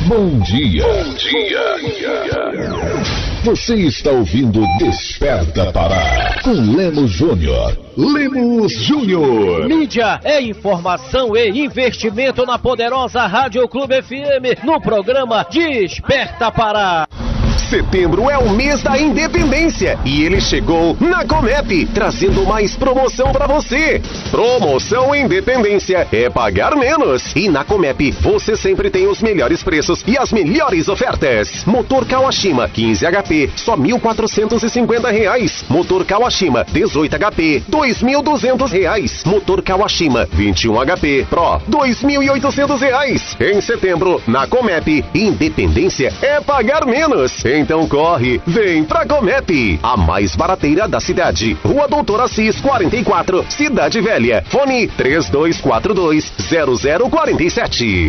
Bom dia. Bom dia. Você está ouvindo Desperta Pará com Lemos Júnior. Lemos Júnior. Mídia é informação e investimento na poderosa Rádio Clube FM no programa Desperta Pará. Setembro é o mês da independência e ele chegou na Comep, trazendo mais promoção para você. Promoção Independência é pagar menos. E na Comep você sempre tem os melhores preços e as melhores ofertas. Motor Kawashima 15 HP, só R$ 1.450. Motor Kawashima 18 HP, R$ 2.200. Motor Kawashima 21 HP Pro, R$ 2.800. Em setembro, na Comep, independência é pagar menos. Então corre, vem pra Comep, a mais barateira da cidade. Rua Doutor Assis 44, Cidade Velha. Fone 3242-0047.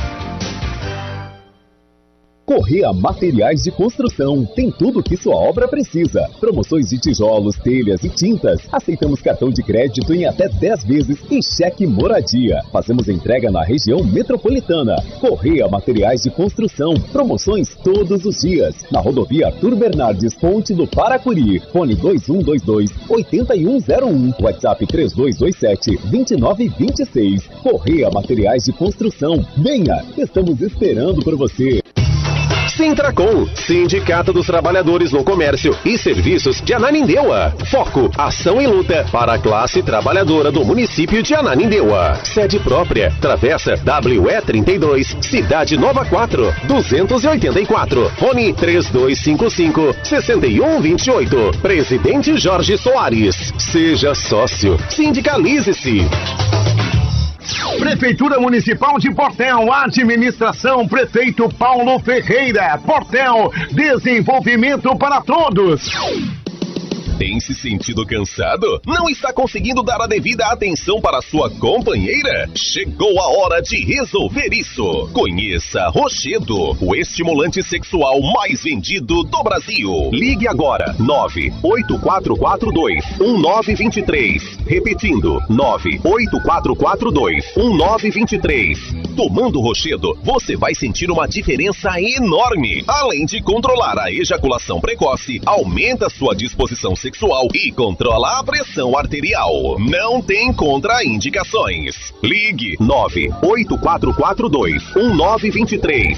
Correia Materiais de Construção. Tem tudo o que sua obra precisa. Promoções de tijolos, telhas e tintas. Aceitamos cartão de crédito em até 10 vezes e cheque moradia. Fazemos entrega na região metropolitana. Correia Materiais de Construção. Promoções todos os dias. Na rodovia Arthur Bernardes, Ponte do Paracuri. Fone 2122-8101. WhatsApp 3227-2926. Correia Materiais de Construção. Venha, estamos esperando por você. Sintracom, Sindicato dos Trabalhadores no Comércio e Serviços de Ananindeua. Foco, ação e luta para a classe trabalhadora do município de Ananindeua. Sede própria, Travessa WE32, Cidade Nova 4, 284. Fone 3255-6128. Presidente Jorge Soares. Seja sócio. Sindicalize-se. Prefeitura Municipal de Portel, administração Prefeito Paulo Ferreira. Portel, desenvolvimento para todos. Tem se sentido cansado? Não está conseguindo dar a devida atenção para sua companheira? Chegou a hora de resolver isso. Conheça Rochedo, o estimulante sexual mais vendido do Brasil. Ligue agora, 98442-1923. Repetindo, 98442-1923. Tomando Rochedo, você vai sentir uma diferença enorme. Além de controlar a ejaculação precoce, aumenta sua disposição sexual e controla a pressão arterial. Não tem contraindicações. Ligue 98442-1923.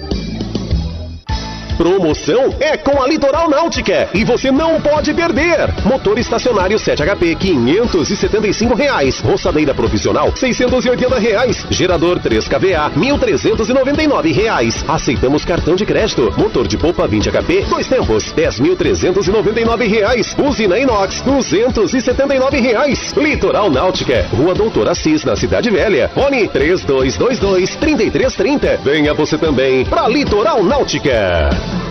Promoção é com a Litoral Náutica e você não pode perder. Motor estacionário 7 HP R$575, roçadeira profissional R$680, gerador 3 kVA R$1.399. Aceitamos cartão de crédito. Motor de polpa 20 HP, 2 tempos R$10.399. Usina inox R$279. Litoral Náutica, Rua Doutor Assis, na Cidade Velha. Fone 3222-3330. Venha você também pra Litoral Náutica.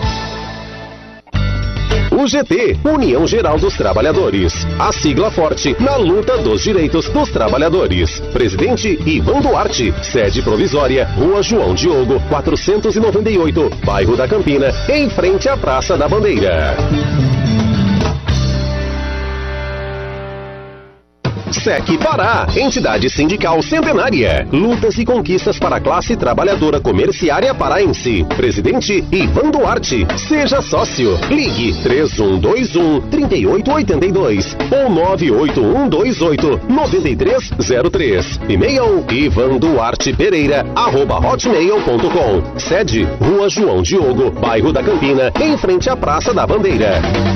UGT, União Geral dos Trabalhadores. A sigla forte na luta dos direitos dos trabalhadores. Presidente Ivan Duarte. Sede provisória, Rua João Diogo, 498, bairro da Campina, em frente à Praça da Bandeira. SEC Pará, entidade sindical centenária. Lutas e conquistas para a classe trabalhadora comerciária paraense. Presidente Ivan Duarte. Seja sócio. Ligue 3121-3882 ou 98128-9303. E-mail ivanduartepereira@hotmail.com. Sede Rua João Diogo, bairro da Campina, em frente à Praça da Bandeira.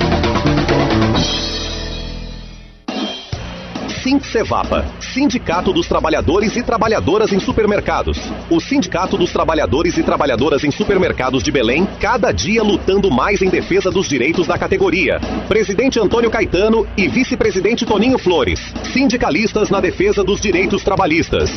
Sindcevapa, Sindicato dos Trabalhadores e Trabalhadoras em Supermercados. O Sindicato dos Trabalhadores e Trabalhadoras em Supermercados de Belém, cada dia lutando mais em defesa dos direitos da categoria. Presidente Antônio Caetano e vice-presidente Toninho Flores, sindicalistas na defesa dos direitos trabalhistas.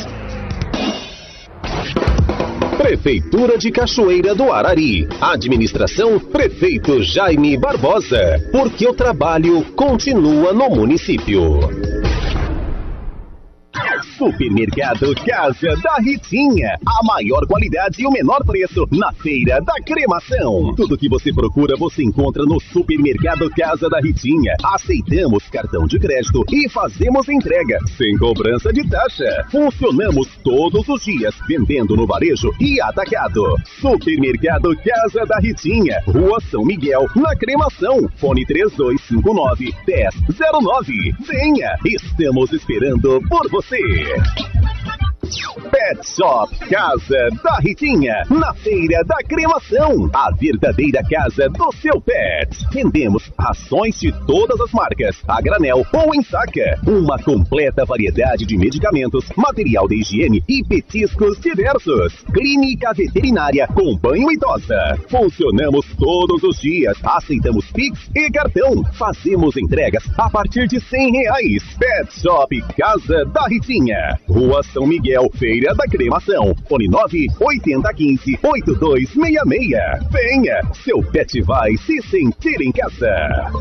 Prefeitura de Cachoeira do Arari. Administração Prefeito Jaime Barbosa. Porque o trabalho continua no município. Supermercado Casa da Ritinha. A maior qualidade e o menor preço na Feira da Cremação. Tudo que você procura você encontra no Supermercado Casa da Ritinha. Aceitamos cartão de crédito e fazemos entrega sem cobrança de taxa. Funcionamos todos os dias, vendendo no varejo e atacado. Supermercado Casa da Ritinha, Rua São Miguel, na Cremação. Fone 3259-1009. Venha, estamos esperando por você. Pet Shop Casa da Ritinha, na Feira da Cremação, a verdadeira casa do seu pet. Vendemos rações de todas as marcas, a granel ou em saca. Uma completa variedade de medicamentos, material de higiene e petiscos diversos. Clínica veterinária com banho e tosa. Funcionamos todos os dias, aceitamos Pix e cartão. Fazemos entregas a partir de R$100. Pet Shop Casa da Ritinha, Rua São Miguel, Feira da Cremação. Fone 98015-8266. Venha, seu pet vai se sentir em casa.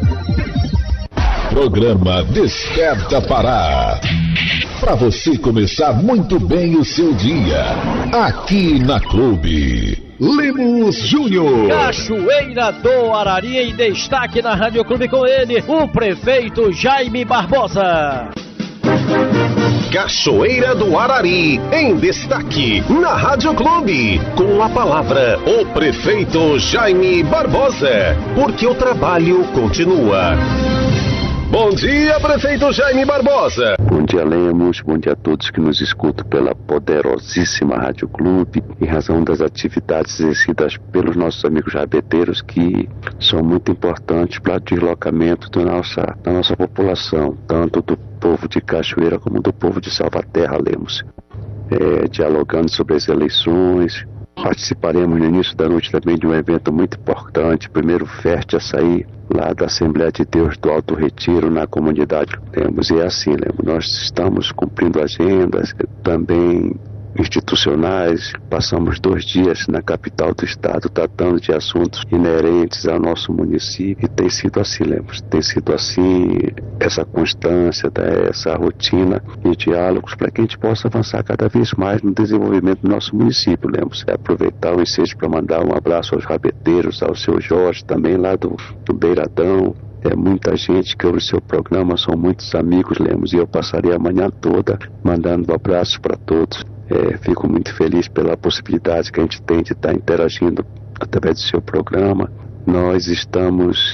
Programa Desperta Pará. Para você começar muito bem o seu dia. Aqui na Clube. Lemos Júnior. Cachoeira do Arari em destaque na Rádio Clube com ele, o prefeito Jaime Barbosa. Cachoeira do Arari, em destaque na Rádio Clube. Com a palavra, o prefeito Jaime Barbosa, porque o trabalho continua. Bom dia, prefeito Jaime Barbosa. Bom dia, Lemos. Bom dia a todos que nos escutam pela poderosíssima Rádio Clube, em razão das atividades exercidas pelos nossos amigos rabeteiros, que são muito importantes para o deslocamento da nossa população, tanto do povo de Cachoeira como do povo de Salvaterra, Lemos. Dialogando sobre as eleições. Participaremos no início da noite também de um evento muito importante, primeiro Feste Açaí, lá da Assembleia de Deus do Alto Retiro, na comunidade Lemos. E é assim, Lemos, nós estamos cumprindo agendas também institucionais. Passamos 2 dias na capital do estado tratando de assuntos inerentes ao nosso município, e tem sido assim, Lemos, tem sido assim, essa constância, essa rotina de diálogos para que a gente possa avançar cada vez mais no desenvolvimento do nosso município, Lemos. Aproveitar o ensejo para mandar um abraço aos rabeteiros, ao seu Jorge, também lá do Beiradão. É muita gente que ouve o seu programa, são muitos amigos, Lemos, e eu passarei a manhã toda mandando abraços para todos. Fico muito feliz pela possibilidade que a gente tem de estar interagindo através do seu programa. Nós estamos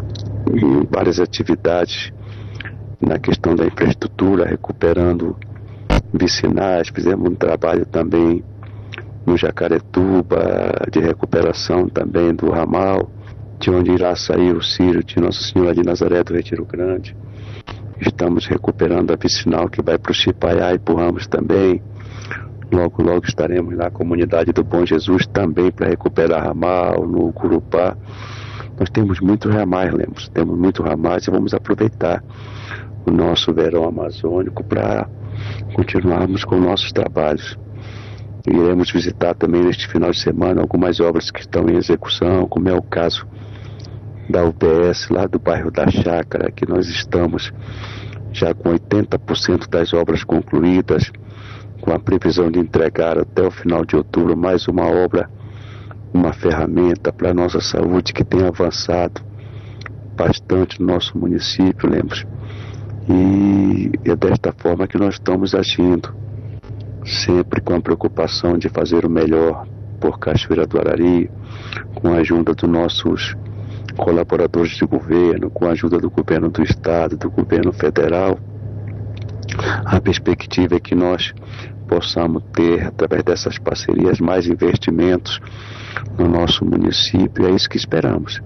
em várias atividades na questão da infraestrutura, recuperando vicinais. Fizemos um trabalho também no Jacaretuba, de recuperação também do ramal, de onde irá sair o Círio de Nossa Senhora de Nazaré do Retiro Grande. Estamos recuperando a vicinal que vai para o Chipaiá e para o Ramos também. Logo, logo estaremos na comunidade do Bom Jesus também para recuperar ramal, no Curupá. Nós temos muitos ramais, Lemos, temos muitos ramais, e vamos aproveitar o nosso verão amazônico para continuarmos com nossos trabalhos. Iremos visitar também neste final de semana algumas obras que estão em execução, como é o caso da UBS lá do bairro da Chácara, que nós estamos já com 80% das obras concluídas, com a previsão de entregar até o final de outubro mais uma obra, uma ferramenta para a nossa saúde que tem avançado bastante no nosso município, Lemos. E é desta forma que nós estamos agindo, sempre com a preocupação de fazer o melhor por Cachoeira do Arari, com a ajuda dos nossos colaboradores de governo, com a ajuda do governo do estado, do governo federal. A perspectiva é que nós possamos ter, através dessas parcerias, mais investimentos no nosso município. É isso que esperamos.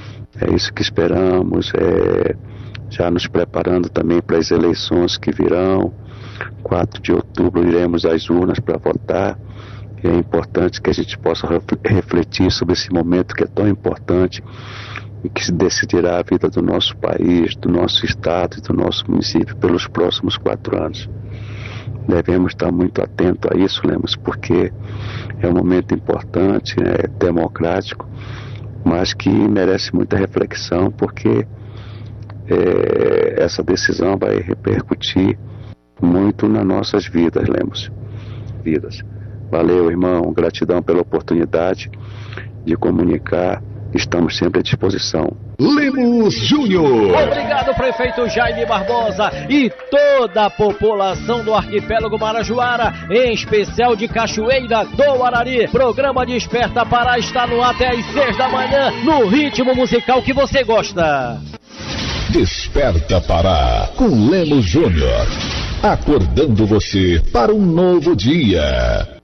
Já nos preparando também para as eleições que virão. 4 de outubro iremos às urnas para votar. E é importante que a gente possa refletir sobre esse momento que é tão importante e que se decidirá a vida do nosso país, do nosso estado e do nosso município pelos próximos 4 anos. Devemos estar muito atentos a isso, Lemos, porque é um momento importante, democrático, mas que merece muita reflexão, porque essa decisão vai repercutir muito nas nossas vidas, Lemos. Valeu, irmão, gratidão pela oportunidade de comunicar, estamos sempre à disposição. Lemos Júnior. Obrigado, prefeito Jaime Barbosa e toda a população do arquipélago Marajoara, em especial de Cachoeira do Arari. Programa Desperta Pará está no ar até às 6 da manhã, no ritmo musical que você gosta. Desperta Pará, com Lemos Júnior. Acordando você para um novo dia.